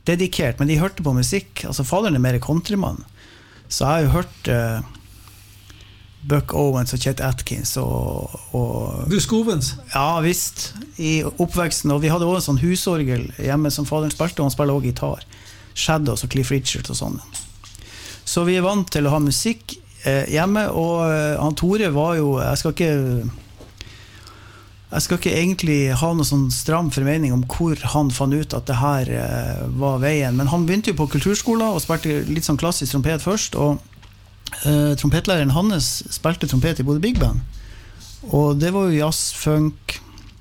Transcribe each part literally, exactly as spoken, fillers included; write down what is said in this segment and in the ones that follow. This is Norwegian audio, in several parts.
dedikert, men de hørte på musikk. Altså, faderen er mer countrymann. Så jeg har jo hørt uh, Buck Owens og Chet Atkins og, og Busk Owens? Ja, visst, i oppveksten. Og vi hadde også en sånn husorgel hjemme som faderen spilte, og han spiller også gitar. Shadows og Cliff Richard og sånn. Så vi er vant til å ha musikk eh, hjemme, og eh, han Tore var jo, jeg skal ikke jeg skal ikke egentlig ha noe sånn stram formening om hvor han fant ut at det her eh, var veien, men han begynte jo på kulturskolen og spilte litt sånn klassisk trompet først, og Uh, trompetlæreren Hannes spilte trompet i både Big Band, og det var jo jazz, funk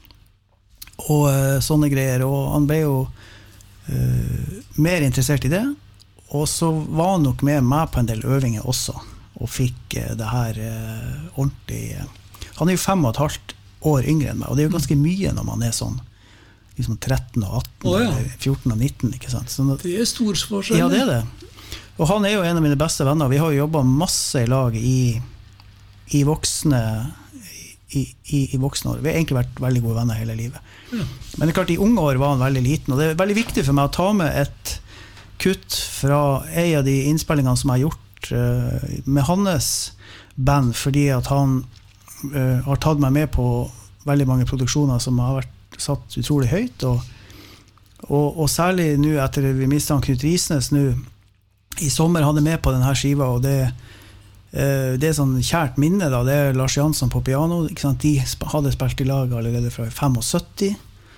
og uh, sånne greier, og han ble jo uh, mer interessert i det, og så var han nok med meg på en del øvinger også, og fikk uh, det her uh, ordentlig uh. Han er jo fem og et halvt år yngre enn meg, og det er jo ganske mye når man er sånn liksom tretten og atten, oh, ja. Eller fjorten og nitten, ikke sant? Så, det er stor forskjell. Ja, det er det. Og han er jo en av mine beste venner. Vi har jo jobbet masse i lag i, i voksne i, i, i voksne år. Vi har egentlig vært veldig gode venner hele livet. Ja. Men det er klart, i unge år var han veldig liten, og det er veldig viktig for meg å ta med et kutt fra en av de innspillingene som jeg har gjort uh, med hans band, fordi at han uh, har tatt meg med på veldig mange produksjoner som har vært satt utrolig høyt, og, og, og særlig nå etter vi mistet han Knut Risnes nå, i sommer hadde med på denne skiva, og det, uh, det er sånn kjært minne da, det er Lars Jansson på piano, ikke sant? De hadde spilt i lag allerede fra syttifem,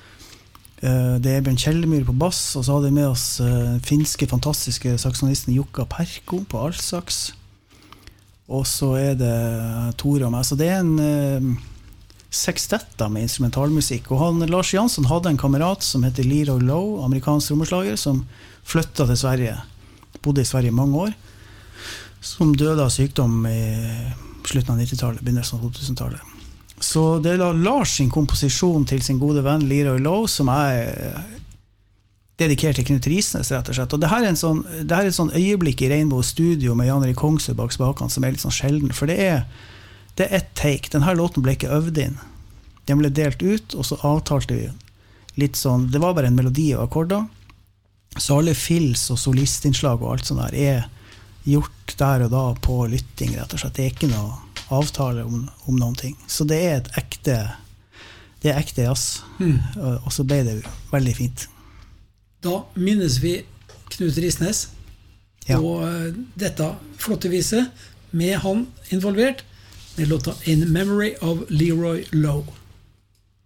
uh, det er Bjørn Kjellemyr på bass, og så hadde vi med oss uh, finske fantastiske saksonisten Jukka Perko på altsaks, og så er det Tore og meg, så det er en uh, sekstetta med instrumentalmusikk, og han, Lars Jansson hadde en kamerat som heter Leroy Lowe, amerikansk trommeslager, som flyttet til Sverige, bodde i Sverige i mange år, som døde av sykdom i slutten av nittitallet, begynnelsen av to-tusen-tallet. Så det er Lars sin komposisjon til sin gode venn Leroy Lowe, som er dedikert til Knut Risnes, rett og slett. Og det her er en sånn, det her er et sånn øyeblikk i Rainbow Studio med Jan Erik Kongsø bak spakene, som er litt sånn sjelden, for det er, det er et take. Denne låten ble ikke øvd inn. Den ble delt ut, og så avtalte vi litt sånn, det var bare en melodi og akkorder, så alle fills og solistinnslag og alt sånt der er gjort der og da på lytting, rett og slett. Det er ikke noe avtale om, om noen ting. Så det er et ekte, det er ekte jazz. Mm. Og så ble det veldig fint. Da minnes vi Knut Risnes, ja. Og dette flotte viset med han involvert, med låta In Memory of Leroy Lowe.